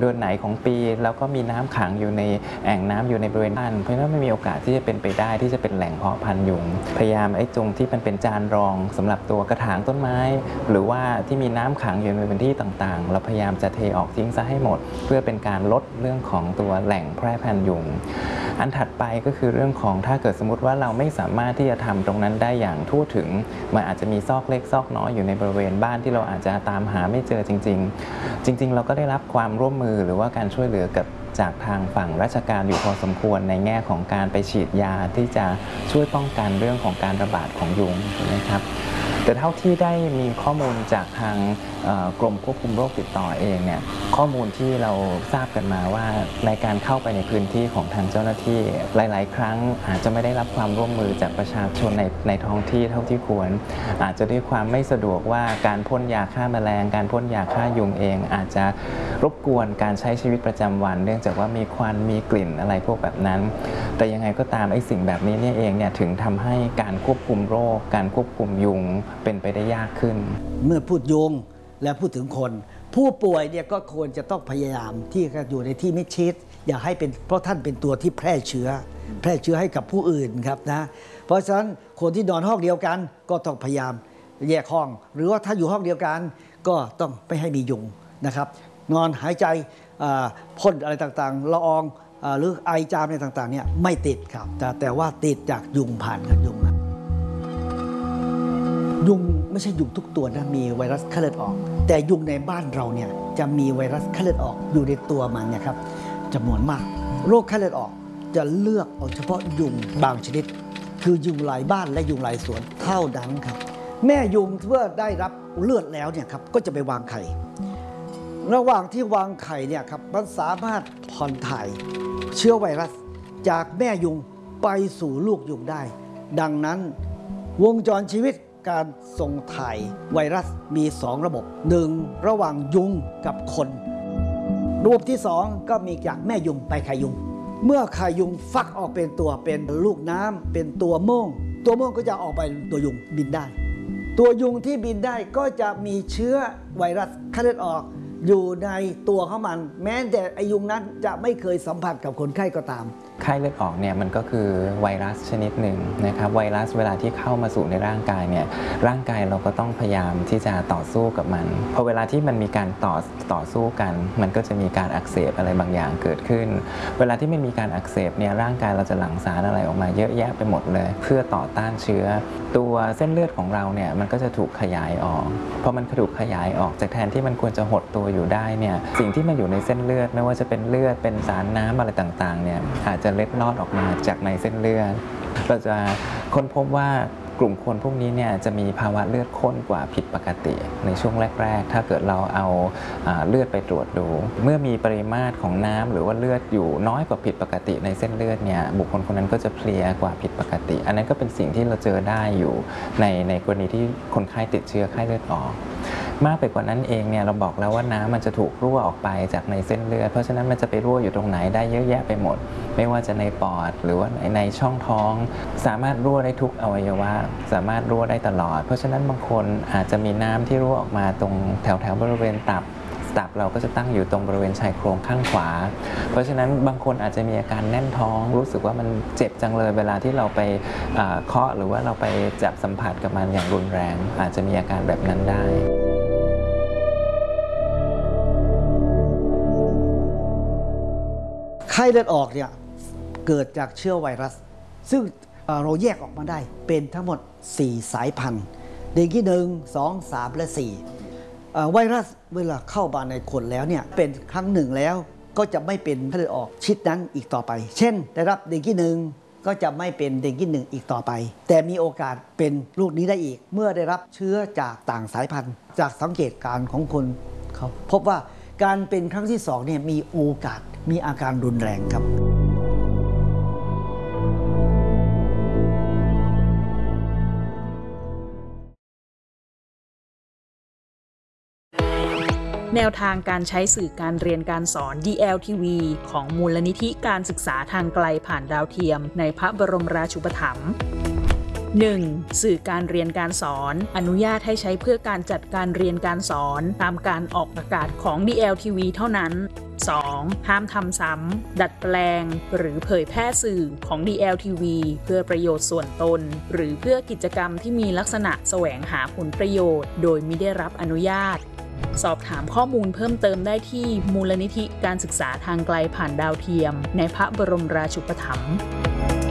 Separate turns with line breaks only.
เดือนไหนของปีแล้วก็มีน้ำขังอยู่ในแอ่งน้ำอยู่ในบริเวณบ้านเพราะฉะนั้นไม่มีโอกาสที่จะเป็นไปได้ที่จะเป็นแหล่งเพาะพันธุ์ยุงพยายามตรงที่มันเป็นจานรองสำหรับตัวกระถางต้นไม้หรือว่าที่มีน้ำขังอยู่ในพื้นที่ต่างๆเราพยายามจะเทออกทิ้งซะให้หมดเพื่อเป็นการลดเรื่องของตัวแหล่งแพร่พันธุ์ยุงอันถัดไปก็คือเรื่องของถ้าเกิดสมมติว่าเราไม่สามารถที่จะทำตรงนั้นได้อย่างทั่วถึงมันอาจจะมีซอกเล็กซอกน้อยอยู่ในบริเวณบ้านที่เราอาจจะตามหาไม่เจอจริงๆเราก็ได้รับความร่วมมือหรือว่าการช่วยเหลือกับจากทางฝั่งราชการอยู่พอสมควรในแง่ของการไปฉีดยาที่จะช่วยป้องกันเรื่องของการระบาดของยุงนะครับแต่เท่าที่ได้มีข้อมูลจากทางกรมควบคุมโรคติดต่อเองเนี่ยข้อมูลที่เราทราบกันมาว่าในการเข้าไปในพื้นที่ของทางเจ้าหน้าที่หลายๆครั้งอาจจะไม่ได้รับความร่วมมือจากประชาชนในท้องที่เท่าที่ควรอาจจะด้วยความไม่สะดวกว่าการพ่นยาฆ่าแมลงการพ่นยาฆ่ายุงเองอาจจะรบกวนการใช้ชีวิตประจำวันเนื่องจากว่ามีควันมีกลิ่นอะไรพวกแบบนั้นแต่ยังไงก็ตามสิ่งแบบนี้เนี่ยเองเนี่ยถึงทำให้การควบคุมโรคการควบคุมยุงเป็นไปได้ยากขึ้น
เมื่อพูดยุงและพูดถึงคนผู้ป่วยเนี่ยก็ควรจะต้องพยายามที่จะอยู่ในที่มิดชิดอย่าให้เป็นเพราะท่านเป็นตัวที่แพร่เชื้อให้กับผู้อื่นครับนะเพราะฉะนั้นคนที่นอนห้องเดียวกันก็ต้องพยายามแยกห้องหรือว่าถ้าอยู่ห้องเดียวกันก็ต้องไม่ให้มียุงนะครับนอนหายใจพ่นอะไรต่างๆละอองหรือไอจามอะไรต่างๆเนี่ยไม่ติดครับแต่ว่าติดจากยุงผ่านกับยุงยุงไม่ใช่ยุงทุกตัวนะมีไวรัสไข้เลือดออกแต่ยุงในบ้านเราเนี่ยจะมีไวรัสไข้เลือดออกอยู่ในตัวมันเนี่ยครับจำนวนมากโรคไข้เลือดออกจะเลือกเอาเฉพาะยุงบางชนิดคือยุงลายบ้านและยุงลายสวนเท่านั้นครับแม่ยุงเมื่อได้รับเลือดแล้วเนี่ยครับก็จะไปวางไข่ระหว่างที่วางไข่เนี่ยครับมันสามารถผ่อนถ่ายเชื้อไวรัสจากแม่ยุงไปสู่ลูกยุงได้ดังนั้นวงจรชีวิตการส่งถ่ายไวรัสมี2ระบบ1ระหว่างยุงกับคนระบบที่2ก็มีจากแม่ยุงไปไข่ยุงเมื่อไข่ยุงฟักออกเป็นตัวเป็นลูกน้ำเป็นตัวโม่งก็จะออกไปตัวยุงบินได้ตัวยุงที่บินได้ก็จะมีเชื้อไวรัสไข้เลือดออกอยู่ในตัวของมันแม้แต่ไอยุงนั้นจะไม่เคยสัมผัสกับคนไข้ก็ตาม
ไข้เลือดออกเนี่ยมันก็คือไวรัสชนิดหนึ่งนะครับไวรัสเวลาที่เข้ามาสู่ในร่างกายเนี่ยร่างกายเราก็ต้องพยายามที่จะต่อสู้กับมันพอเวลาที่มันมีการต่อสู้กันมันก็จะมีการอักเสบอะไรบางอย่างเกิดขึ้นเวลาที่มันมีการอักเสบเนี่ยร่างกายเราจะหลั่งสารอะไรออกมาเยอะแยะไปหมดเลยเพื่อต่อต้านเชื้อตัวเส้นเลือดของเราเนี่ยมันก็จะถูกขยายออกพอมันถูกขยายออกจากแทนที่มันควรจะหดตัวอยู่ได้เนี่ยสิ่งที่มันอยู่ในเส้นเลือดไม่ว่าจะเป็นเลือดเป็นสารน้ำอะไรต่างๆเนี่ยอาจจะเล็ดลอดออกมาจากในเส้นเลือดเราจะค้นพบว่ากลุ่มคนพวกนี้เนี่ยจะมีภาวะเลือดข้นกว่าผิดปกติในช่วงแรกๆถ้าเกิดเราเอาเลือดไปตรวจดูเมื่อมีปริมาตรของน้ำหรือว่าเลือดอยู่น้อยกว่าผิดปกติในเส้นเลือดเนี่ยบุคคลคนนั้นก็จะเพลียกว่าผิดปกติอันนั้นก็เป็นสิ่งที่เราเจอได้อยู่ในกรณีที่คนไข้ติดเชื้อไข้เลือดออกมากไปกว่านั้นเองเนี่ยเราบอกแล้วว่าน้ำมันจะถูกรั่วออกไปจากในเส้นเลือดเพราะฉะนั้นมันจะไปรั่วอยู่ตรงไหนได้เยอะแยะไปหมดไม่ว่าจะในปอดหรือว่าในช่องท้องสามารถรั่วได้ทุกอวัยวะสามารถรั่วได้ตลอดเพราะฉะนั้นบางคนอาจจะมีน้ำที่รั่วออกมาตรงแถวบริเวณตับเราก็จะตั้งอยู่ตรงบริเวณชายโครงข้างขวาเพราะฉะนั้นบางคนอาจจะมีอาการแน่นท้องรู้สึกว่ามันเจ็บจังเลยเวลาที่เราไปเคาะหรือว่าเราไปจับสัมผัสกับมันอย่างรุนแรงอาจจะมีอาการแบบนั้นได้
ไข้เลือดออกเนี่ยเกิดจากเชื้อไวรัสซึ่งเราแยกออกมาได้เป็นทั้งหมด4สายพันธุ์เดงกี้1 2 3 และ 4ไวรัสเวลาเข้ามาในคนแล้วเนี่ยเป็นครั้งหนึ่งแล้วก็จะไม่เป็นไข้เลือดออกชนิดนั้นอีกต่อไปเช่นได้รับเดงกี้1ก็จะไม่เป็นเดงกี้1อีกต่อไปแต่มีโอกาสเป็นโรคนี้ได้อีกเมื่อได้รับเชื้อจากต่างสายพันธุ์จากสังเกตการณ์ของคนเขาพบว่าการเป็นครั้งที่2เนี่ยมีโอกาสมีอาการรุนแรงครับ
แนวทางการใช้สื่อการเรียนการสอน DLTV ของมูลนิธิการศึกษาทางไกลผ่านดาวเทียมในพระบรมราชูปถัมภ์ 1. สื่อการเรียนการสอนอนุญาตให้ใช้เพื่อการจัดการเรียนการสอนตามการออกอากาศของ DLTV เท่านั้น 2. ห้ามทำซ้ำดัดแปลงหรือเผยแพร่สื่อของ DLTV เพื่อประโยชน์ส่วนตนหรือเพื่อกิจกรรมที่มีลักษณะแสวงหาผลประโยชน์โดยมิได้รับอนุญาตสอบถามข้อมูลเพิ่มเติมได้ที่มูลนิธิการศึกษาทางไกลผ่านดาวเทียมในพระบรมราชูปถัมภ์